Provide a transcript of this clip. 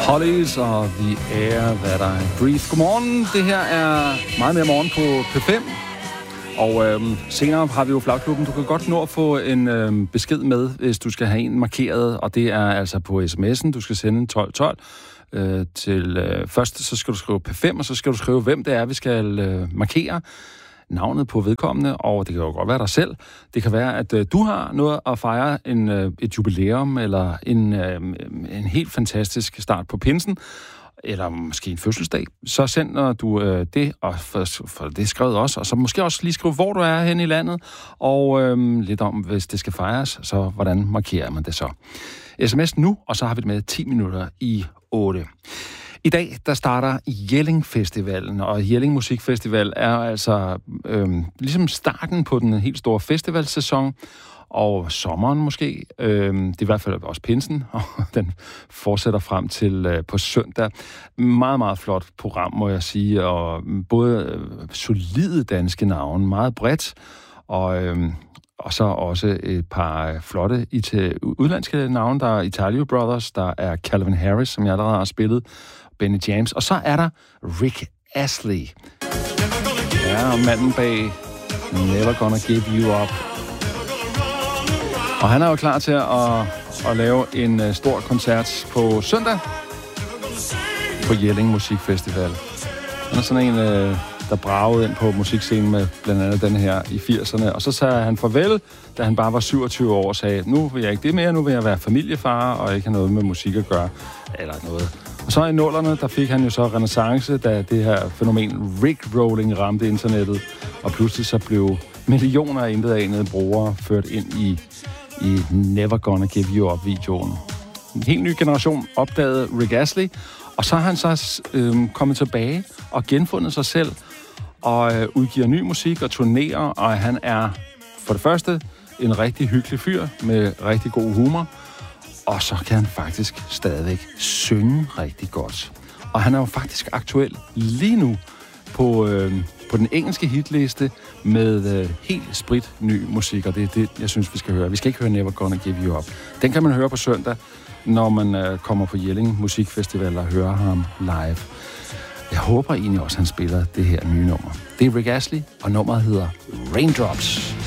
Hollies og The Air That I Breathe. Godmorgen, det her er meget mere morgen på P5. Og senere har vi jo Flagklubben. Du kan godt nå at få en besked med, hvis du skal have en markeret. Og det er altså på sms'en. Du skal sende 1212 først så skal du skrive P5, og så skal du skrive, hvem det er, vi skal markere. Navnet på vedkommende, og det kan jo godt være dig selv. Det kan være, at du har noget at fejre, et jubilæum, eller en helt fantastisk start på pinsen, eller måske en fødselsdag. Så sender du det, og for det skrevet også, og så måske også lige skrive, hvor du er henne i landet, og lidt om, hvis det skal fejres, så hvordan markerer man det så. SMS nu, og så har vi det med 10 minutter i 8. I dag, der starter Jelling Festivalen, og Jelling Musikfestival er altså ligesom starten på den helt store festivalsæson, og sommeren måske. Det er i hvert fald også pinsen, og den fortsætter frem til på søndag. Meget, meget flot program, må jeg sige, og både solide danske navne, meget bredt, og så også et par flotte udlandske navne. Der er Italio Brothers, der er Calvin Harris, som jeg allerede har spillet, Benny James, og så er der Rick Astley. Ja, og manden bag Never Gonna Give You Up. Og han er jo klar til at lave en stor koncert på søndag på Jelling Musikfestival. Han er sådan en, der bragede ind på musikscenen med blandt andet den her i 80'erne. Og så sagde han farvel, da han bare var 27 år og sagde, nu vil jeg ikke det mere, nu vil jeg være familiefar og ikke have noget med musik at gøre, eller noget. Og så i 00'erne, der fik han jo så renaissance, da det her fænomen Rickrolling ramte internettet, og pludselig så blev millioner af intetanede brugere ført ind i Never Gonna Give You Up-videoen. En helt ny generation opdagede Rick Astley, og så har han så kommet tilbage og genfundet sig selv, og udgiver ny musik og turnerer, og han er for det første en rigtig hyggelig fyr med rigtig god humor, og så kan han faktisk stadigvæk synge rigtig godt. Og han er jo faktisk aktuel lige nu på den engelske hitliste med helt sprit ny musik, og det er det, jeg synes, vi skal høre. Vi skal ikke høre Never Gonna Give You Up. Den kan man høre på søndag, når man kommer på Jelling Musikfestival og hører ham live. Jeg håber egentlig også, han spiller det her nye nummer. Det er Rick Astley, og nummeret hedder Raindrops.